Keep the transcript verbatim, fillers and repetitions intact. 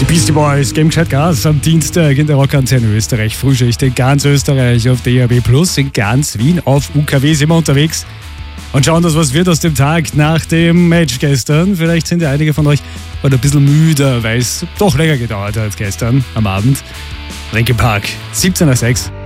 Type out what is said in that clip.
Beastie Boys geben gescheit Gas am Dienstag in der Rockantenne Österreich. Frühschicht in ganz Österreich auf D A B plus, in ganz Wien auf U K W sind wir unterwegs und schauen, dass was wird aus dem Tag nach dem Match gestern. Vielleicht sind ja einige von euch heute ein bisschen müder, weil es doch länger gedauert hat gestern am Abend. Linkin Park, siebzehn nach sechs.